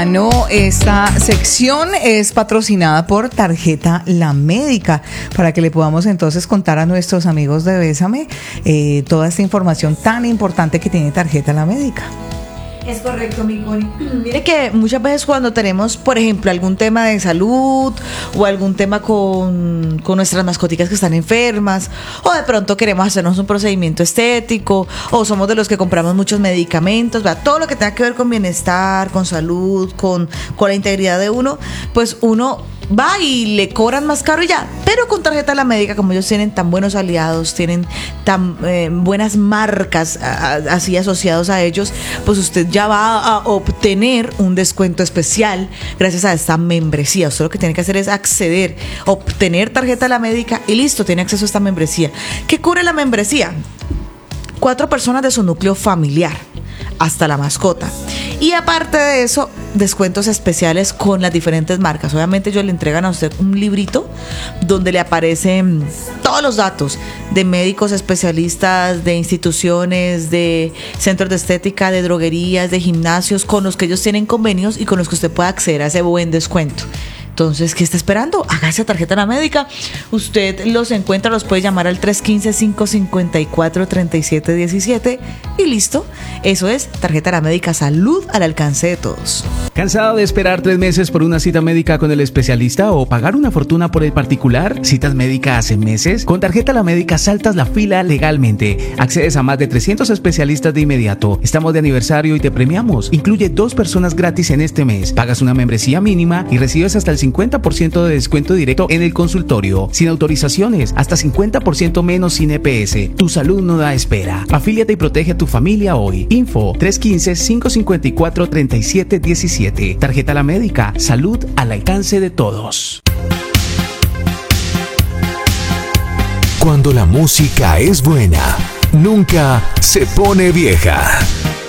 verano. Esta sección es patrocinada por Tarjeta La Médica, para que le podamos entonces contar a nuestros amigos de Bésame toda esta información tan importante que tiene Tarjeta La Médica. Es correcto, mi Connie. Mire que muchas veces cuando tenemos, por ejemplo, algún tema de salud o algún tema con nuestras mascoticas que están enfermas, o de pronto queremos hacernos un procedimiento estético, o somos de los que compramos muchos medicamentos, ¿verdad? Todo lo que tenga que ver con bienestar, con salud, con la integridad de uno, pues uno va y le cobran más caro y ya. Pero con Tarjeta La Médica, como ellos tienen tan buenos aliados, tienen tan buenas marcas así asociados a ellos, pues usted ya va a obtener un descuento especial gracias a esta membresía. Usted lo que tiene que hacer es acceder, obtener Tarjeta La Médica y listo, tiene acceso a esta membresía. ¿Qué cubre la membresía? 4 personas de su núcleo familiar, hasta la mascota. Y aparte de eso, descuentos especiales con las diferentes marcas. Obviamente ellos le entregan a usted un librito donde le aparecen todos los datos de médicos especialistas, de instituciones, de centros de estética, de droguerías, de gimnasios, con los que ellos tienen convenios y con los que usted puede acceder a ese buen descuento. Entonces, ¿qué está esperando? Hágase a Tarjeta La Médica. Usted los encuentra, los puede llamar al 315-554-3717 y listo. Eso es Tarjeta La Médica, salud al alcance de todos. ¿Cansado de esperar 3 meses por una cita médica con el especialista o pagar una fortuna por el particular? ¿Citas médicas hace meses? Con Tarjeta La Médica saltas la fila legalmente. Accedes a más de 300 especialistas de inmediato. Estamos de aniversario y te premiamos. Incluye 2 personas gratis en este mes. Pagas una membresía mínima y recibes hasta el 50% de descuento directo en el consultorio. Sin autorizaciones, hasta 50% menos sin EPS. Tu salud no da espera. Afíliate y protege a tu familia hoy. Info 315-554-3717. Tarjeta La Médica, salud al alcance de todos. Cuando la música es buena, nunca se pone vieja.